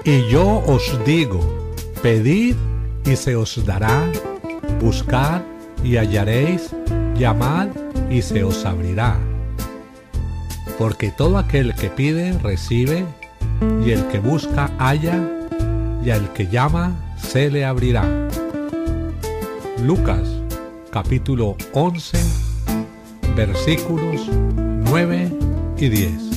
Y yo os digo, pedid y se os dará, buscad y hallaréis, llamad y se os abrirá. Porque todo aquel que pide, recibe, y el que busca, halla, y al que llama, se le abrirá. Lucas, capítulo 11, versículos 9 y 10.